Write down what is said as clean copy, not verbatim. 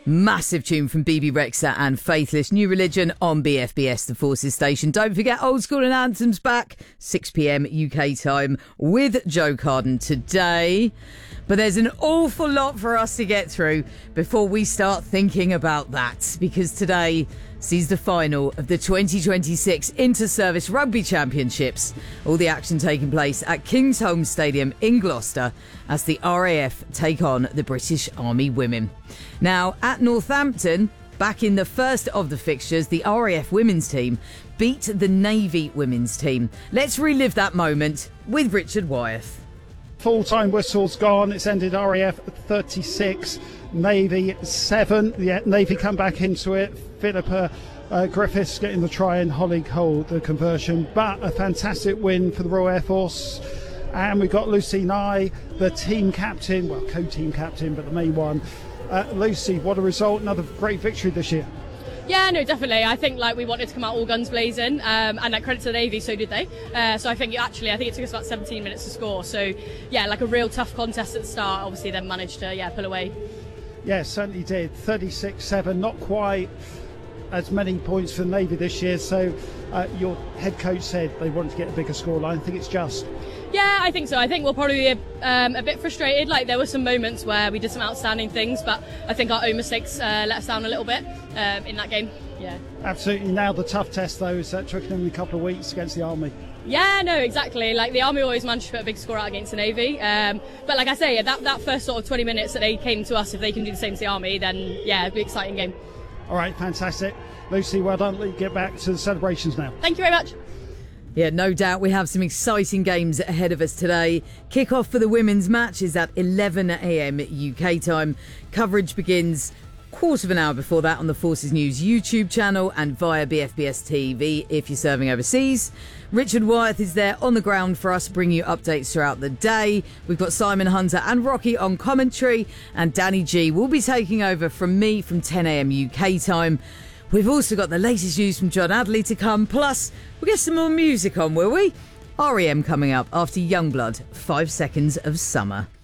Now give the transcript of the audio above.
Massive tune from BB Rexa and Faithless, New Religion on BFBS, the Forces station. Don't forget Old School and Anthems back, 6 p.m. UK time with Joe Carden today. But there's an awful lot for us to get through before we start thinking about that, because today sees the final of the 2026 Inter-Service Rugby Championships. All the action taking place at Kingsholm Stadium in Gloucester as the RAF take on the British Army Women. Now, at Northampton, back in the first of the fixtures, the RAF women's team beat the Navy women's team. Let's relive that moment with Richard Wyeth. Full-time whistle's gone. It's ended RAF 36, Navy 7. Yeah, Navy come back into it. Philippa Griffiths getting the try and Holly Cole the conversion. But a fantastic win for the Royal Air Force. And we've got Lucy Nye, the team captain, well, co-team captain, but the main one. Lucy, what a result. Another great victory this year. Yeah, no, definitely. I think we wanted to come out all guns blazing, and credit to the Navy, so did they. So I think it took us about 17 minutes to score. So yeah, a real tough contest at the start. Obviously, then managed to pull away. Yeah, certainly did. 36-7, not quite as many points for the Navy this year. So your head coach said they wanted to get a bigger scoreline. I think it's just. Yeah, I think so. I think we'll probably be a bit frustrated. There were some moments where we did some outstanding things, but I think our own mistakes let us down a little bit in that game. Yeah, absolutely. Now the tough test, though, is Twickenham in a couple of weeks against the Army. Yeah, no, exactly. The Army always managed to put a big score out against the Navy. But like I say, that first sort of 20 minutes that they came to us, if they can do the same to the Army, then yeah, it'll be an exciting game. All right, fantastic. Lucy, well done. Let's get back to the celebrations now. Thank you very much. Yeah, no doubt we have some exciting games ahead of us today. Kick-off for the women's match is at 11 a.m. UK time. Coverage begins quarter of an hour before that on the Forces News YouTube channel and via BFBS TV if you're serving overseas. Richard Wyeth is there on the ground for us, bringing you updates throughout the day. We've got Simon Hunter and Rocky on commentary, and Danny G will be taking over from me from 10 a.m. UK time. We've also got the latest news from John Adley to come, plus we'll get some more music on, will we? REM coming up after Youngblood, 5 Seconds of Summer.